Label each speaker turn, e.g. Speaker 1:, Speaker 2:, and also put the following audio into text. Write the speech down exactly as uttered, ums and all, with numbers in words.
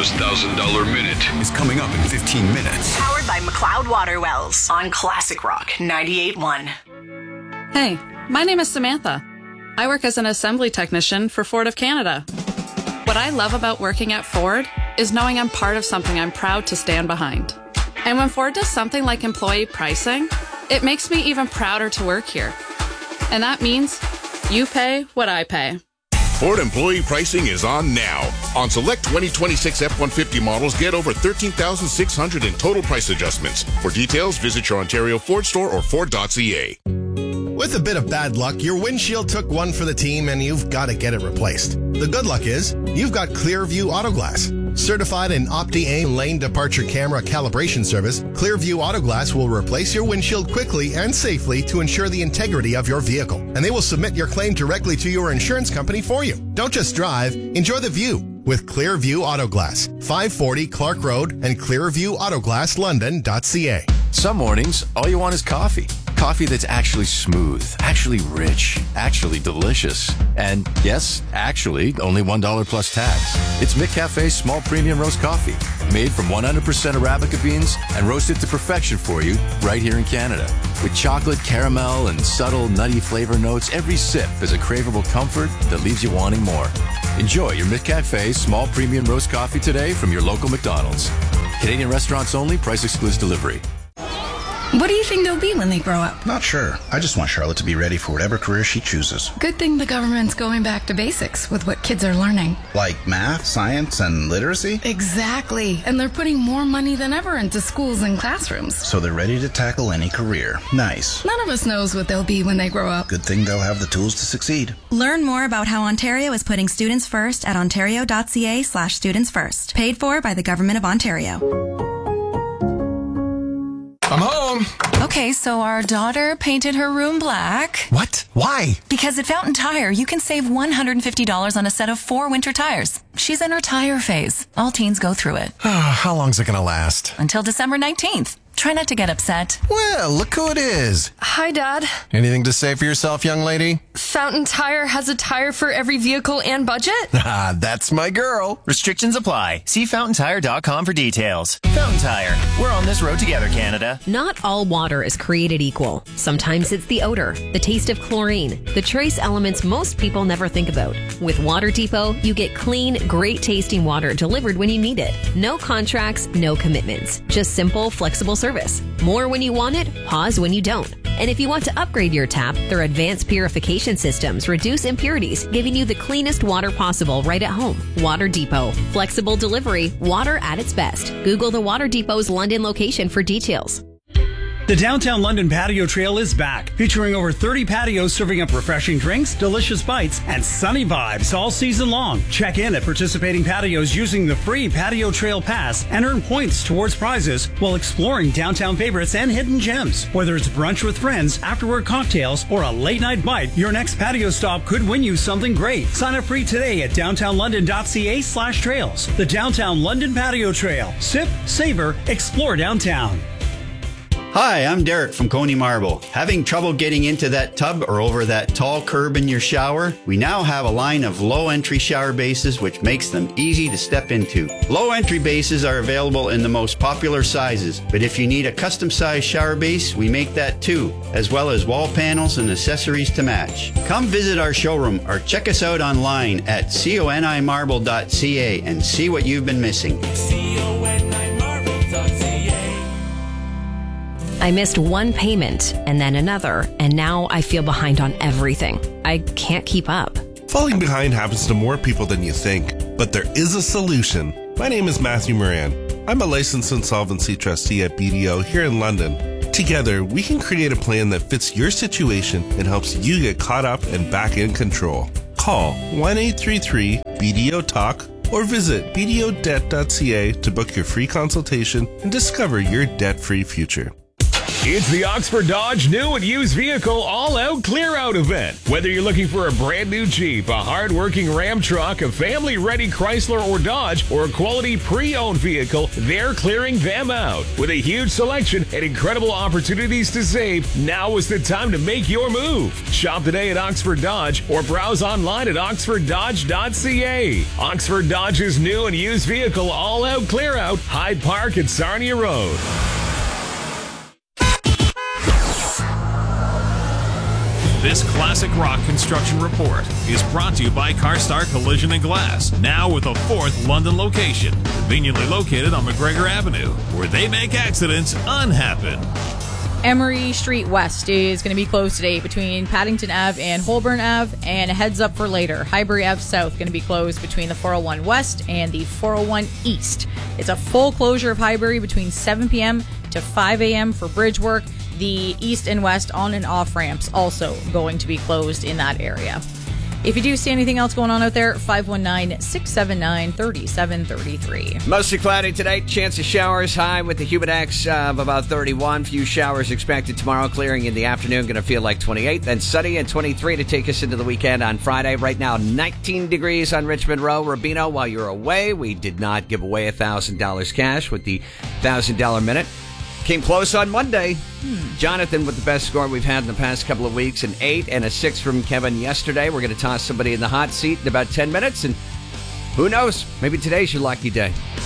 Speaker 1: Ottawa's one thousand dollars Minute is coming up in fifteen minutes.
Speaker 2: Powered by McLeod Water Wells on Classic Rock ninety-eight point one.
Speaker 3: Hey, my name is Samantha. I work as an assembly technician for Ford of Canada. What I love about working at Ford is knowing I'm part of something I'm proud to stand behind. And when Ford does something like employee pricing, it makes me even prouder to work here. And that means you pay what I pay.
Speaker 4: Ford employee pricing is on now. On select twenty twenty-six F one fifty models, get over thirteen thousand six hundred in total price adjustments. For details, visit your Ontario Ford store or Ford dot C A.
Speaker 5: With a bit of bad luck, your windshield took one for the team and you've got to get it replaced. The good luck is you've got Clearview Autoglass. Certified in Opti-Aim lane departure camera calibration service, Clearview Autoglass will replace your windshield quickly and safely to ensure the integrity of your vehicle. And they will submit your claim directly to your insurance company for you. Don't just drive, enjoy the view with Clearview Autoglass. five forty Clark Road and clearview autoglass london dot c a.
Speaker 6: Some mornings, all you want is coffee. Coffee that's actually smooth, actually rich, actually delicious. And yes, actually, only one dollar plus tax. It's McCafe's small premium roast coffee, made from one hundred percent Arabica beans and roasted to perfection for you right here in Canada. With chocolate, caramel, and subtle nutty flavor notes, every sip is a craveable comfort that leaves you wanting more. Enjoy your McCafe small premium roast coffee today from your local McDonald's. Canadian restaurants only, price excludes delivery.
Speaker 7: What do you think they'll be when they grow up?
Speaker 8: Not sure. I just want Charlotte to be ready for whatever career she chooses.
Speaker 7: Good thing the government's going back to basics with what kids are learning.
Speaker 8: Like math, science, and literacy?
Speaker 7: Exactly. And they're putting more money than ever into schools and classrooms.
Speaker 8: So they're ready to tackle any career. Nice.
Speaker 7: None of us knows what they'll be when they grow up.
Speaker 8: Good thing they'll have the tools to succeed.
Speaker 9: Learn more about how Ontario is putting students first at ontario dot c a slash students first. Paid for by the Government of Ontario.
Speaker 10: I'm home.
Speaker 11: Okay, so our daughter painted her room black.
Speaker 10: What? Why?
Speaker 11: Because at Fountain Tire, you can save one hundred fifty dollars on a set of four winter tires. She's in her tire phase. All teens go through it.
Speaker 10: How long's it gonna last?
Speaker 11: Until December nineteenth. Try not to get upset.
Speaker 10: Well, look who it is.
Speaker 12: Hi, Dad.
Speaker 10: Anything to say for yourself, young lady?
Speaker 12: Fountain Tire has a tire for every vehicle and budget?
Speaker 10: Ah, that's my girl.
Speaker 13: Restrictions apply. See fountain tire dot com for details. Fountain Tire. We're on this road together, Canada.
Speaker 14: Not all water is created equal. Sometimes it's the odor, the taste of chlorine, the trace elements most people never think about. With Water Depot, you get clean, great-tasting water delivered when you need it. No contracts, no commitments. Just simple, flexible service. More when you want it, pause when you don't. And if you want to upgrade your tap, their advanced purification systems reduce impurities, giving you the cleanest water possible right at home. Water Depot. Flexible delivery, water at its best. Google the Water Depot's London location for details.
Speaker 15: The Downtown London Patio Trail is back, featuring over thirty patios serving up refreshing drinks, delicious bites, and sunny vibes all season long. Check in at participating patios using the free Patio Trail Pass and earn points towards prizes while exploring downtown favorites and hidden gems. Whether it's brunch with friends, afterwork cocktails, or a late-night bite, your next patio stop could win you something great. Sign up free today at downtown london dot c a slash trails. The Downtown London Patio Trail. Sip, savor, explore downtown.
Speaker 16: Hi, I'm Derek from Coney Marble. Having trouble getting into that tub or over that tall curb in your shower? We now have a line of low-entry shower bases which makes them easy to step into. Low-entry bases are available in the most popular sizes, but if you need a custom-sized shower base, we make that too, as well as wall panels and accessories to match. Come visit our showroom or check us out online at coni marble dot c a and see what you've been missing.
Speaker 14: I missed one payment and then another, and now I feel behind on everything. I can't keep up.
Speaker 17: Falling behind happens to more people than you think, but there is a solution. My name is Matthew Moran. I'm a licensed insolvency trustee at B D O here in London. Together, we can create a plan that fits your situation and helps you get caught up and back in control. Call one eight three three B D O talk or visit b d o debt dot c a to book your free consultation and discover your debt-free future.
Speaker 18: It's the Oxford Dodge new and used vehicle all-out clear-out event. Whether you're looking for a brand new Jeep, a hard-working Ram truck, a family-ready Chrysler or Dodge, or a quality pre-owned vehicle, they're clearing them out. With a huge selection and incredible opportunities to save, now is the time to make your move. Shop today at Oxford Dodge or browse online at oxford dodge dot c a. Oxford Dodge's new and used vehicle all-out clear-out, Hyde Park at Sarnia Road.
Speaker 19: This Classic Rock Construction Report is brought to you by CarStar Collision and Glass, now with a fourth London location, conveniently located on McGregor Avenue, where they make accidents unhappen.
Speaker 20: Emery Street West is going to be closed today between Paddington Avenue and Holborn Avenue, and a heads up for later. Highbury Avenue South going to be closed between the four oh one West and the four oh one East. It's a full closure of Highbury between seven p.m. to five a.m. for bridge work. The east and west on and off ramps also going to be closed in that area. If you do see anything else going on out there, five one nine, six seven nine, three seven three three.
Speaker 21: Mostly cloudy today. Chance of showers high with the humidex of about thirty-one. Few showers expected tomorrow. Clearing in the afternoon. Going to feel like twenty-eight. Then sunny and twenty-three to take us into the weekend on Friday. Right now, nineteen degrees on Richmond Row. Rubino, while you're away, we did not give away one thousand dollars cash with the one thousand dollars minute. Came close on Monday. Hmm. Jonathan with the best score we've had in the past couple of weeks. An eight and a six from Kevin yesterday. We're going to toss somebody in the hot seat in about ten minutes. And who knows? Maybe today's your lucky day.